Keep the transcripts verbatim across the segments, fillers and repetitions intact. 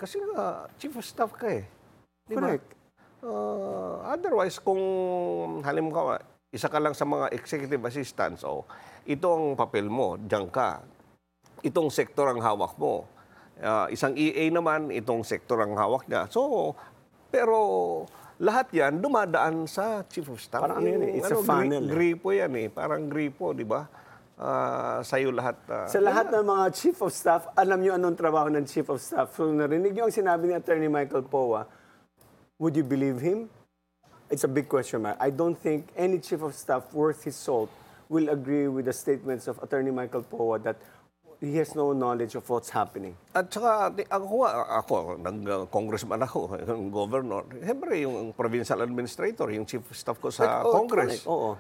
Kasi nga, chief of staff ka eh. Di ba? Correct. Uh, otherwise, kung halimbawa, isa ka lang sa mga executive assistants, o ito ang papel mo, diyan ka. Itong sektor ang hawak mo. Uh, isang E A naman, itong sektor ang hawak niya. So, pero lahat yan dumadaan sa chief of staff. Parang ano yan eh, it's ano, a funnel. Gri gripo yan eh, parang gripo, di ba? Uh, sa'yo lahat. Uh, sa lahat ng mga chief of staff, alam nyo anong trabaho ng chief of staff. So narinig nyo ang sinabi ni Attorney Michael Poa, would you believe him? It's a big question mark. I don't think any chief of staff worth his salt will agree with the statements of Attorney Michael Poa that he has no knowledge of what's happening. At saka, ako, ako nag-congressman ako, yung governor. Siyempre, yung provincial administrator, yung chief of staff ko sa Like, oh, Congress. Oo.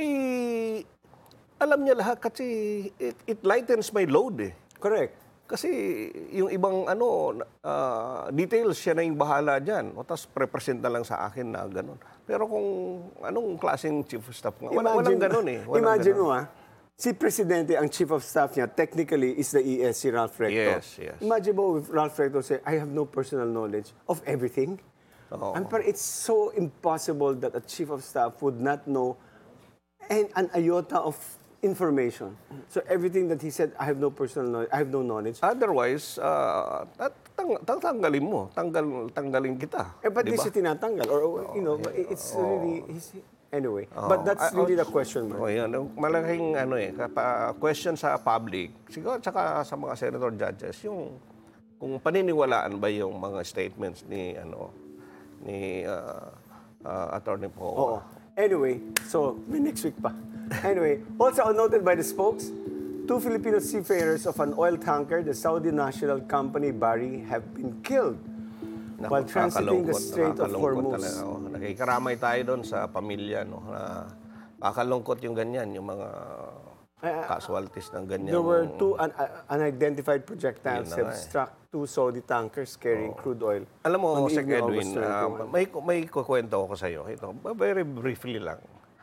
Eh, alam niya lahat kasi it, it lightens my load eh. Correct. Kasi yung ibang ano, uh, details, siya na yung bahala dyan. O tapos represent na lang sa akin na gano'n. Pero kung anong klaseng chief of staff nga, wala, walang gano'n eh. Walang imagine ganun. mo ah, si Presidente, ang chief of staff niya, technically is the E S, si Ralph Recto. Yes, yes. Imagine mo if Ralph Recto say, I have no personal knowledge of everything. Oo. And but it's so impossible that a chief of staff would not know an, an iota of information. So everything that he said, I have no personal knowledge, I have no knowledge. Otherwise, uh, tang tanggalin mo, tanggal tanggalin kita. Eh, but diba? di siya tinatanggal? Or, you know, it's really, he's, anyway. But that's really the question, man. Oh, yan. Malaking ano eh, kapa, question sa public, siguro saka sa mga senator judges, yung kung paniniwalaan ba yung mga statements ni ano ni uh, uh, Attorney Poa. Oo. Anyway, so may next week pa. Anyway, also noted by the spokes, two Filipino seafarers of an oil tanker, the Saudi national company Bari, have been killed Naku, while transiting the Strait of Hormuz. Talaga, oh. Nakikaramay tayo doon sa pamilya. No, na kakalungkot yung ganyan, yung mga casualties ng ganyan. There were two un unidentified projectiles Yun na have nga eh. struck two Saudi tankers carrying crude oil. Alam mo, on the Sec evening of Edwin, August uh, twenty-one. may, may kukwento ako sa iyo. Ito, very briefly lang.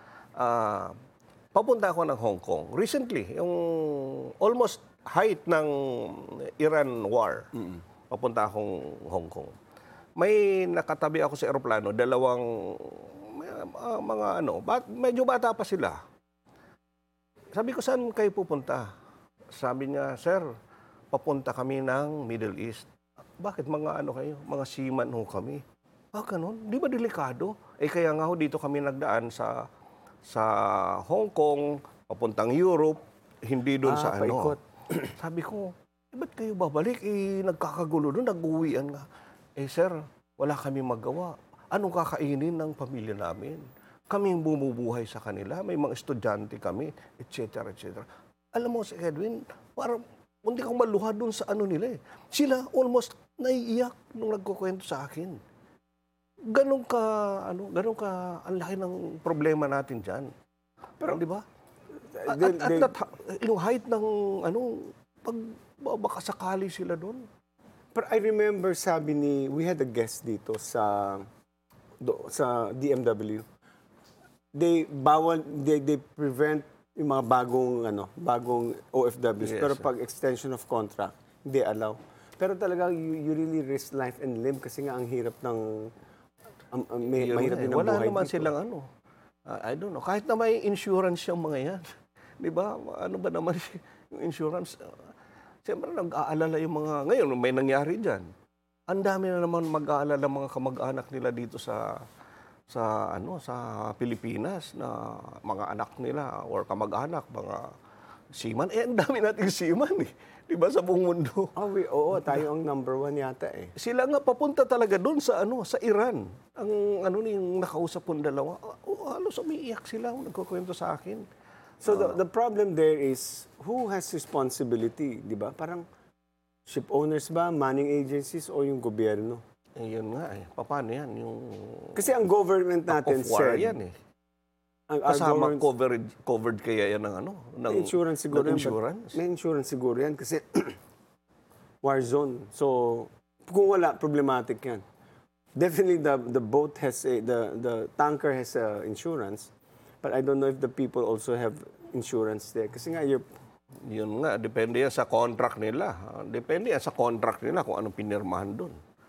Uh, papunta ako ng Hong Kong. Recently, yung almost height ng Iran war, mm-hmm. papunta akong Hong Kong. May nakatabi ako sa eroplano, dalawang uh, mga ano, bat, medyo bata pa sila. Sabi ko, saan kayo pupunta? Sabi niya, sir, papunta kami ng Middle East. Bakit mga ano kayo? Mga seaman ho kami. Ah, ganun? Di ba delikado? Eh, kaya nga ho dito kami nagdaan sa sa Hong Kong, papuntang Europe, hindi doon Ah, sa paikot. ano. Sabi ko, eh, ba't kayo babalik? Eh, nagkakagulo doon, nag-uwian nga. Eh, sir, wala kami magawa. Anong kakainin ng pamilya namin? Kami yung bumubuhay sa kanila, may mga estudyante kami, et cetera, et cetera. Alam mo, si Edwin, parang hindi kang maluha doon sa ano nila eh. Sila almost naiiyak nung nagkukwento sa akin. Ganun ka, ano, ganun ka, ang laki ng problema natin dyan. Pero, di ba? At, They- at, at, they- at, yung height ng, ano, pag baka sakali sila doon. But I remember sabi ni, we had a guest dito sa do, sa D M W. They bawal, they, they prevent yung mga bagong, ano, bagong O F Ws. Yes, Pero sir. pag extension of contract, hindi allow. Pero talaga, you, you really risk life and limb kasi nga ang hirap ng, um, um, may, Yun mahirap nga eh. din ang Wala buhay naman dito. silang ano. Uh, I don't know. Kahit na may insurance yung mga yan. Di ba? Ano ba naman yung insurance? Uh, Siyempre, nag-aalala yung mga... Ngayon, may nangyari dyan. Ang dami na naman mag-aalala mga kamag-anak nila dito sa sa ano sa Pilipinas na mga anak nila or kamag-anak, mga seaman. Eh, ang dami nating seaman eh. Di ba? Sa buong mundo. Oh, we, oo, tayo ang number one yata eh. Sila nga papunta talaga doon sa ano sa Iran. Ang ano ni yung nakausap kong dalawa, oh, halos umiiyak sila nagkukwento sa akin. So the, the problem there is, who has responsibility, di ba? Parang ship owners ba, manning agencies, o yung gobyerno? Eh, yun nga eh. Paano yan? Yung Kasi ang government natin of war said, yan eh. ang our Kasama government- covered, covered kaya yan ng ano? Ng, may insurance siguro ng yan, but- insurance? May insurance siguro yan kasi war zone. So, kung wala, problematic yan. Definitely the the boat has a, the the tanker has a insurance, but I don't know if the people also have insurance there. Kasi nga, you're, Yun nga, depende yan sa contract nila. Depende yan sa contract nila kung anong pinirmahan doon.